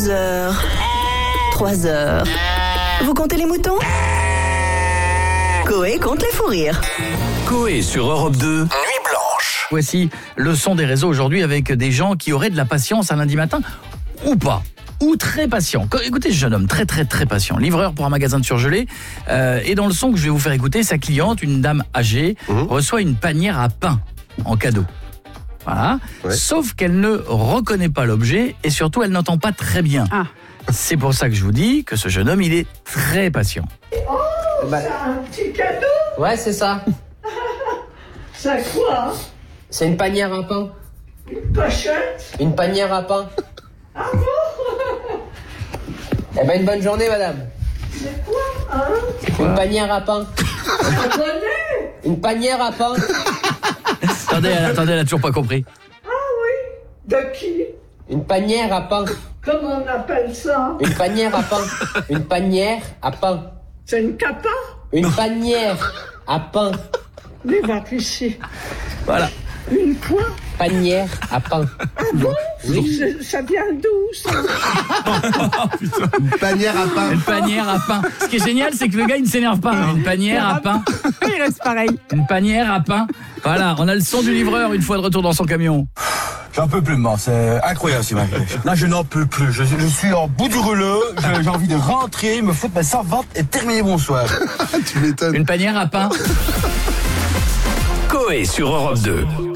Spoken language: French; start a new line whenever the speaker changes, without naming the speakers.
2 heures, 3 heures. Vous comptez les moutons? Coé compte les fous rires.
Coé sur Europe 2, Nuit Blanche.
Voici le son des réseaux aujourd'hui avec des gens qui auraient de la patience un lundi matin ou pas. Ou très patient. Écoutez ce jeune homme, très patient, livreur pour un magasin de surgelés. Et dans le son que je vais vous faire écouter, sa cliente, une dame âgée, reçoit une panière à pain en cadeau. Voilà. Ouais. Sauf qu'elle ne reconnaît pas l'objet et surtout elle n'entend pas très bien. Ah. C'est pour ça que je vous dis que ce jeune homme, il est très patient.
Oh, c'est un petit cadeau?
Ouais, c'est ça.
C'est quoi?
C'est une panière à pain.
Une pochette?
Une panière à pain.
Ah bon?
Eh ben, une bonne journée, madame.
C'est quoi, hein?
Une panière à pain. Une panière à pain.
Attendez, elle a toujours pas compris.
Ah oui? De qui?
Une panière à pain.
Comment on appelle ça?
Une panière à pain. Une panière à pain.
C'est une capa?
Une panière à pain.
Mais va ici.
Voilà.
Une quoi?
Panière à pain.
Ah bon? Oui. Ça vient d'où, ça?
Une panière à pain.
Une panière à pain. Ce qui est génial, c'est que le gars, il ne s'énerve pas. Une panière à pain.
Il reste pareil.
Une panière à pain. Voilà, on a le son du livreur une fois de retour dans son camion.
J'en peux plus, moi. C'est incroyable, ce qui Là, je n'en peux plus. Je suis en bout du rouleau. J'ai envie de rentrer, me foutre ma servante et terminer mon soir.
Tu m'étonnes.
Une panière à pain.
Coé sur Europe 2.